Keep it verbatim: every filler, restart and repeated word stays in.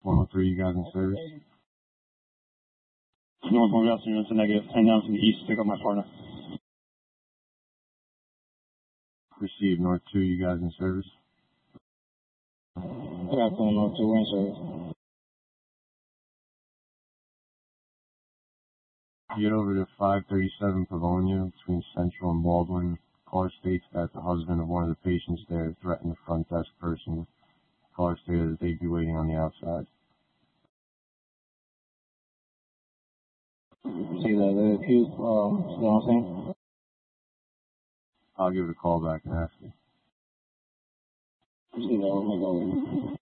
one oh three, you guys in service? North Northwest units a negative. ten down from the east, pick up my partner. Received. North two, you guys in service? Good afternoon, North two, we're in service. Get over to five thirty-seven Pavonia between Central and Baldwin. Caller states that the husband of one of the patients there threatened the front desk person. Caller stated that they'd be waiting on the outside. See that the accused, uh, you know what I'm saying? I'll give it a call back and ask you. See that, we're going to go.